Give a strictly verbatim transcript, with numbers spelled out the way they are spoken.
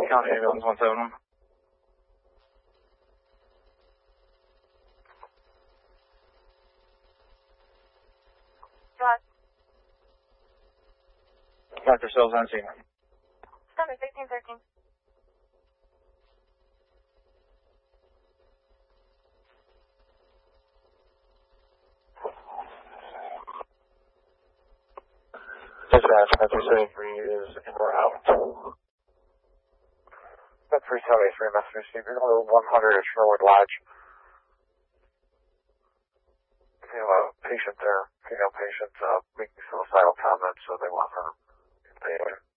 County ambulance one seven. What? Doctor Sills on scene. Stomach sixteen thirteen. Dispatch, Metro seventy-three is in route. Metro seventy-three, Messenger Speaker, one hundred at Sherwood Lodge. We have a patient there, female patient, uh, making suicidal comments, so they want her intubated.